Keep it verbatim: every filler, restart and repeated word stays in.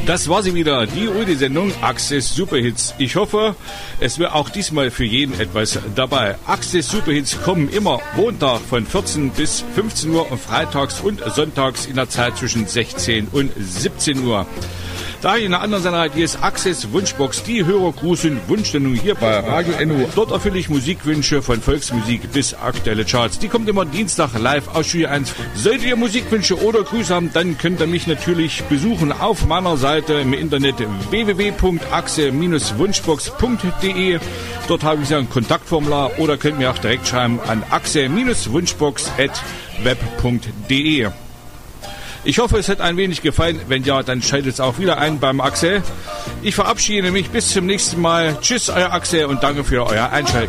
Das war sie wieder, die Uli-Sendung Access Superhits. Ich hoffe, es wird auch diesmal für jeden etwas dabei. Access Superhits kommen immer Montag von vierzehn bis fünfzehn Uhr und freitags und sonntags in der Zeit zwischen sechzehn und siebzehn Uhr. Da in einer anderen Sendung, hier ist Access Wunschbox, die Hörergruß- und Wunschsendung hier bei Radio Enno. Dort erfülle ich Musikwünsche von Volksmusik bis aktuelle Charts. Die kommt immer Dienstag live aus Studio eins. Solltet ihr Musikwünsche oder Grüße haben, dann könnt ihr mich natürlich besuchen auf meiner Seite im Internet w w w punkt axe wunschbox punkt d e. Dort habe ich ein Kontaktformular oder könnt mir auch direkt schreiben an axe wunschbox at web punkt d e. Ich hoffe, es hat ein wenig gefallen. Wenn ja, dann schaltet es auch wieder ein beim Axel. Ich verabschiede mich bis zum nächsten Mal. Tschüss, euer Axel und danke für euer Einschalten.